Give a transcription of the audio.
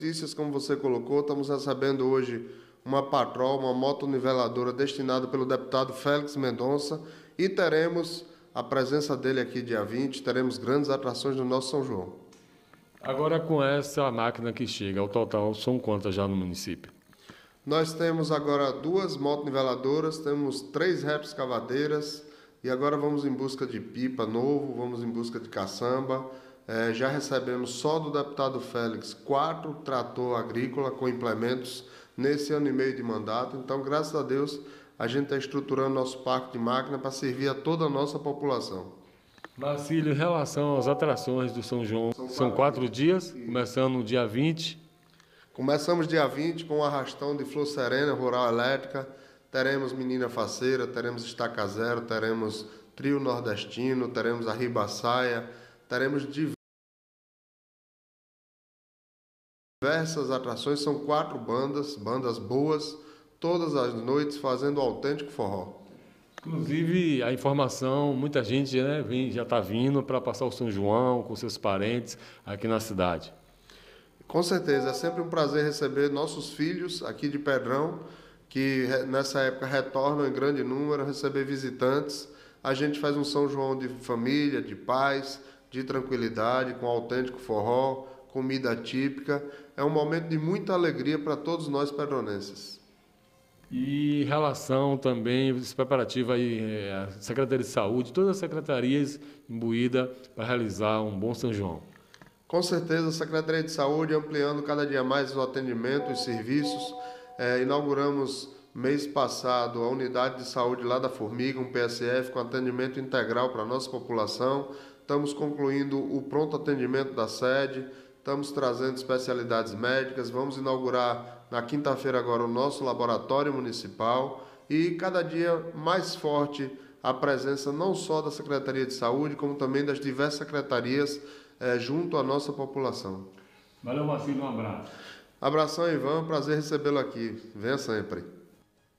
Notícias, como você colocou, estamos recebendo hoje uma patrol, uma motoniveladora destinada pelo deputado Félix Mendonça e teremos a presença dele aqui dia 20, teremos grandes atrações no nosso São João. Agora com essa máquina que chega, ao total são quantas já no município? Nós temos agora 2 motoniveladoras, temos 3 retroescavadeiras e agora vamos em busca de pipa novo, vamos em busca de caçamba. Já recebemos só do deputado Félix 4 trator agrícola com implementos nesse ano e meio de mandato. Então, graças a Deus, a gente está estruturando nosso parque de máquina para servir a toda a nossa população. Marcílio, em relação às atrações do São João, são 4 dias, começando no dia 20. Começamos dia 20 com o arrastão de Flor Serena, Rural Elétrica. Teremos Menina Faceira, teremos Estaca Zero, teremos Trio Nordestino, teremos a Ribaçaia, teremos diversas atrações, são 4 bandas boas, todas as noites fazendo autêntico forró. Inclusive, a informação, muita gente já está vindo para passar o São João com seus parentes aqui na cidade. Com certeza, é sempre um prazer receber nossos filhos aqui de Pedrão, que nessa época retornam em grande número, receber visitantes. A gente faz um São João de família, de paz, de tranquilidade, com autêntico forró, comida típica. É um momento de muita alegria para todos nós pedronenses. E em relação também, os preparativos aí, a Secretaria de Saúde, todas as secretarias imbuídas para realizar um bom São João. Com certeza, a Secretaria de Saúde ampliando cada dia mais o atendimento, os serviços. Inauguramos mês passado a unidade de saúde lá da Formiga, um PSF com atendimento integral para a nossa população. Estamos concluindo o pronto atendimento da sede, estamos trazendo especialidades médicas, vamos inaugurar na quinta-feira agora o nosso laboratório municipal e cada dia mais forte a presença não só da Secretaria de Saúde, como também das diversas secretarias junto à nossa população. Valeu, Marcílio, um abraço. Abração, Ivan, prazer recebê-lo aqui. Venha sempre.